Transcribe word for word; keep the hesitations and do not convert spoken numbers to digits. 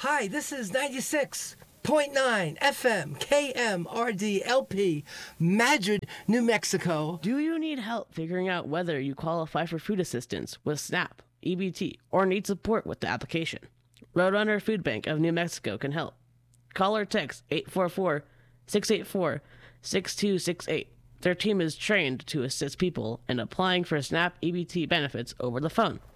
Hi, this is ninety-six point nine F M K M R D L P, Madrid, New Mexico. Do you need help figuring out whether you qualify for food assistance with SNAP, E B T, or need support with the application? Roadrunner Food Bank of New Mexico can help. Call or text eight four four, six eight four, six two six eight. Their team is trained to assist people in applying for SNAP E B T benefits over the phone.